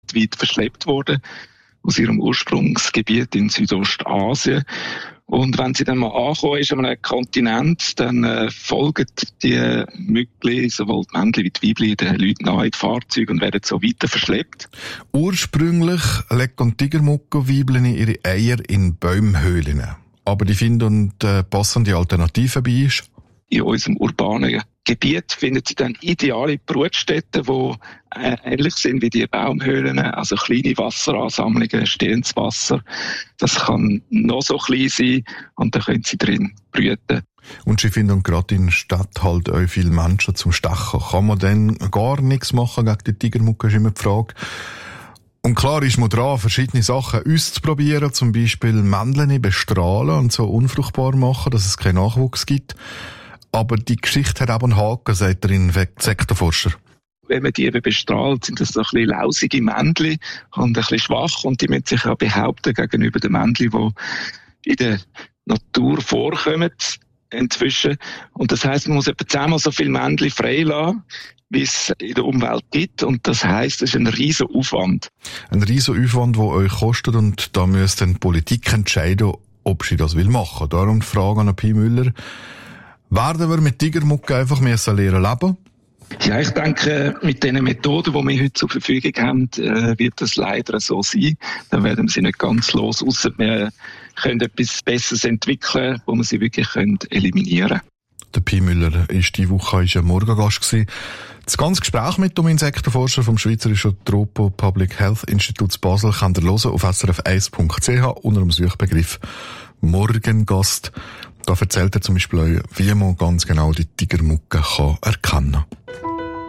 weltweit verschleppt worden aus ihrem Ursprungsgebiet in Südostasien. Und wenn sie dann mal angekommen ist an einem Kontinent, dann folgen die Mückli, sowohl die Männchen wie die Weibchen, den Leuten nach in die Fahrzeuge und werden so weiter verschleppt. Ursprünglich legen Tigermuckenweibchen ihre Eier in Baumhöhlen. Aber die finden passende Alternative bei uns. In unserem urbanen Gebiet finden sie dann ideale Brutstätten, die ähnlich sind wie die Baumhöhlen, also kleine Wasseransammlungen, stehendes Wasser. Das kann noch so klein sein und dann können sie drin brüten. Und sie finden gerade in der Stadt halt auch viele Menschen zum Stechen. Kann man dann gar nichts machen gegen die Tigermucke, ist immer die Frage. Und klar ist man dran, verschiedene Sachen auszuprobieren, zum Beispiel Männchen bestrahlen und so unfruchtbar machen, dass es keinen Nachwuchs gibt. Aber die Geschichte hat auch einen Haken, sagt der Insektenforscher. Wenn man die eben bestrahlt, sind das so ein bisschen lausige Männchen und ein bisschen schwach und die müssen sich auch behaupten gegenüber den Männchen, die in der Natur vorkommen inzwischen. Und das heisst, man muss etwa 10-mal so viele Männchen freilassen, wie es in der Umwelt gibt. Und das heisst, es ist ein riesen Aufwand. Ein riesen Aufwand, der euch kostet und da müsste die Politik entscheiden, ob sie das machen will. Darum die Frage an Pi Müller. Werden wir mit Tigermucke einfach lernen leben? Ja, ich denke, mit den Methoden, die wir heute zur Verfügung haben, wird das leider so sein. Dann werden wir sie nicht ganz los, ausser wir können etwas Besseres entwickeln, wo wir sie wirklich eliminieren können. Der Pi Müller war diese Woche ein Morgengast. Das ganze Gespräch mit dem Insektenforscher vom Schweizerischen Tropo Public Health Institut Basel könnt ihr hören auf srf1.ch unter dem Suchbegriff Morgengast. Da erzählt er zum Beispiel auch, wie man ganz genau die Tigermucke erkennen kann.